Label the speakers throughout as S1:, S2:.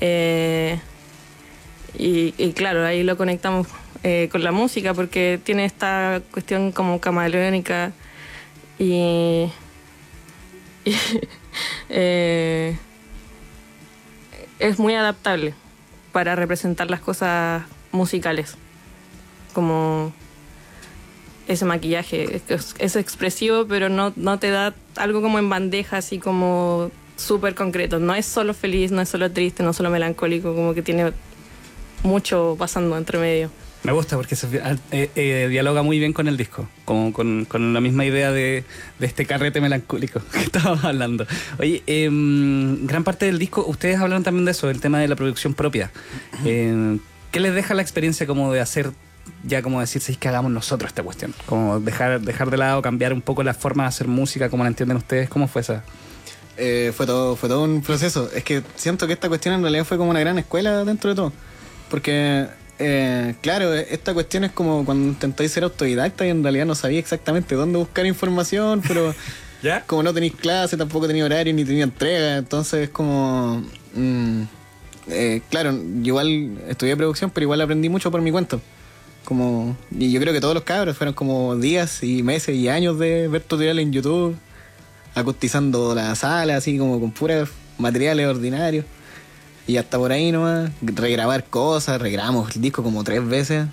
S1: Y claro, ahí lo conectamos con la música porque tiene esta cuestión como camaleónica y es muy adaptable para representar las cosas musicales, como ese maquillaje es expresivo, pero no te da algo como en bandeja, así como súper concreto. No es solo feliz, no es solo triste, no es solo melancólico, como que tiene mucho pasando entre medio.
S2: Me gusta porque se dialoga muy bien con el disco, como con la misma idea de este carrete melancólico que estábamos hablando. Oye, gran parte del disco, ustedes hablaron también de eso, del tema de la producción propia. ¿Qué les deja la experiencia como de hacer, ya como decirse, es que hagamos nosotros esta cuestión? Como dejar de lado, cambiar un poco la forma de hacer música, como la entienden ustedes. ¿Cómo fue esa?
S3: Fue todo un proceso. Es que siento que esta cuestión en realidad fue como una gran escuela dentro de todo. Porque, claro, esta cuestión es como cuando intentáis ser autodidacta y en realidad no sabía exactamente dónde buscar información, pero
S2: ¿Ya?
S3: Como no tenéis clase, tampoco tenía horario ni tenía entrega, entonces es como... claro, yo igual estudié producción, pero igual aprendí mucho por mi cuenta. Y yo creo que todos los cabros fueron como días y meses y años de ver tutoriales en YouTube, acustizando la sala, así como con puros materiales ordinarios. Y hasta por ahí nomás, regrabar cosas, regrabamos el disco como 3 veces.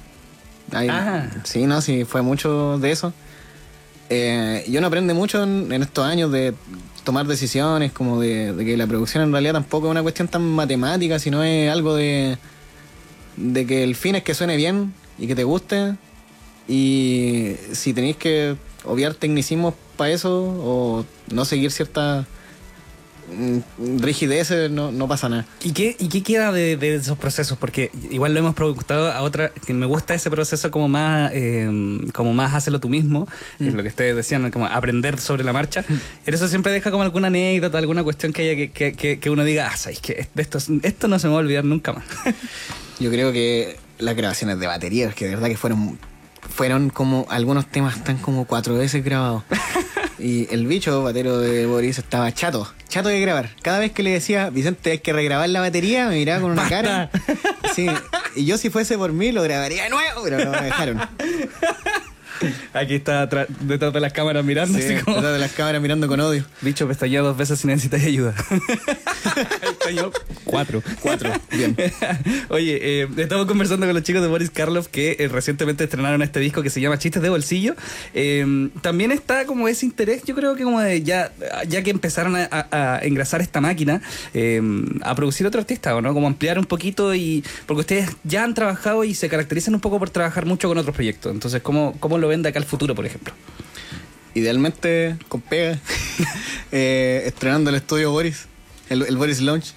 S3: Sí, fue mucho de eso. Y uno aprende mucho en estos años de tomar decisiones, como de que la producción en realidad tampoco es una cuestión tan matemática, sino es algo de que el fin es que suene bien y que te guste. Y si tenéis que obviar tecnicismos para eso o no seguir ciertas rigideces, no pasa nada.
S2: ¿Y qué queda de esos procesos? Porque igual lo hemos preguntado a otra, que me gusta ese proceso como más hazlo tú mismo, es lo que ustedes decían, como aprender sobre la marcha. Pero eso siempre deja como alguna anécdota, alguna cuestión que haya que uno diga, ¿sabes qué? Esto no se me va a olvidar nunca más.
S3: Yo creo que las grabaciones de baterías, que de verdad que fueron como, algunos temas están como 4 veces grabados. Y el bicho batero de Boris estaba chato de grabar. Cada vez que le decía, Vicente, hay que regrabar la batería, me miraba con una cara. Sí. Y yo, si fuese por mí, lo grabaría de nuevo, pero no me dejaron.
S2: Aquí está detrás de las cámaras mirando.
S3: Sí,
S2: así como...
S3: detrás de las cámaras mirando con odio.
S2: Bicho, pestañeo 2 veces si necesitas ayuda. Pestañeo 4.
S3: Bien.
S2: Oye, estamos conversando con los chicos de Boris Karloff que recientemente estrenaron este disco que se llama Chistes de Bolsillo. También está como ese interés, yo creo que como de ya que empezaron a engrasar esta máquina, a producir otro artista, ¿o no? Como ampliar un poquito porque ustedes ya han trabajado y se caracterizan un poco por trabajar mucho con otros proyectos. Entonces, ¿cómo lo ven de acá al futuro, por ejemplo?
S3: Idealmente con pega, estrenando el estudio Boris, el Boris Lounge.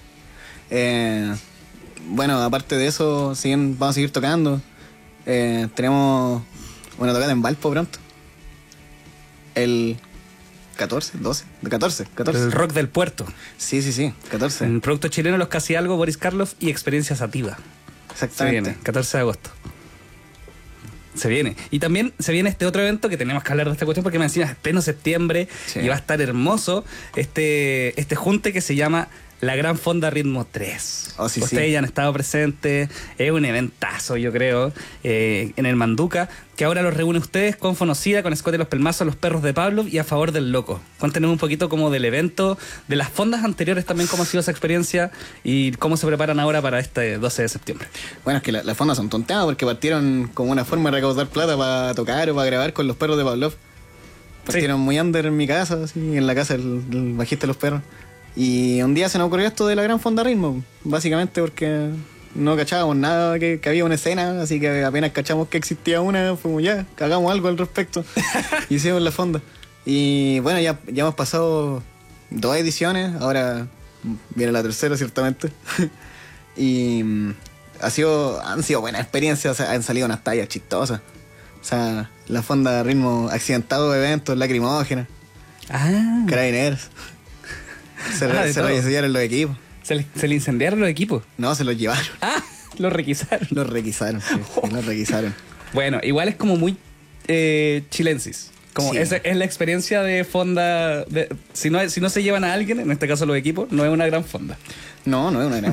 S3: Bueno, aparte de eso, vamos a seguir tocando. Tenemos una tocada en Valpo pronto. El 14.
S2: El rock del puerto.
S3: Sí, 14.
S2: En producto chileno, Los Casi Algo, Boris Karloff y Experiencia Sativa.
S3: Exactamente.
S2: Se viene, 14 de agosto. Se viene. Y también se viene este otro evento que tenemos que hablar de esta cuestión porque me decían es pleno septiembre, sí. Y va a estar hermoso este junte que se llama La Gran Fonda Ritmo 3.
S3: Oh, sí,
S2: ustedes ya han estado presentes, es un eventazo, yo creo, en el Manduca, que ahora los reúne ustedes con Fonocida, con Scott y los Pelmazos, Los Perros de Pablo y A Favor del Loco. Cuéntenos un poquito como del evento, de las fondas anteriores también, cómo ha sido esa experiencia y cómo se preparan ahora para este 12 de septiembre.
S3: Bueno, es que las fondas son tonteadas porque partieron como una forma de recaudar plata para tocar o para grabar con Los Perros de Pablo. Partieron muy under en mi casa, así, en la casa del bajista de Los Perros. Y un día se nos ocurrió esto de la Gran Fonda Ritmo, básicamente porque no cachábamos nada que había una escena, así que apenas cachamos que existía una, fuimos ya, hagamos algo al respecto. Hicimos la fonda. Y bueno, ya hemos pasado 2 ediciones, ahora viene la tercera ciertamente. Y han sido buenas experiencias, o sea, han salido unas tallas chistosas. O sea, la Fonda Ritmo accidentado de eventos, lacrimógenas, carabineros. Se le incendiaron los equipos.
S2: ¿Se le incendiaron los equipos?
S3: No, se los llevaron.
S2: Los requisaron.
S3: Los requisaron.
S2: Bueno, igual es como muy chilensis. Como
S3: sí.
S2: Esa es la experiencia de fonda. Si no se llevan a alguien, en este caso los equipos, no es una gran fonda.
S3: No es una gran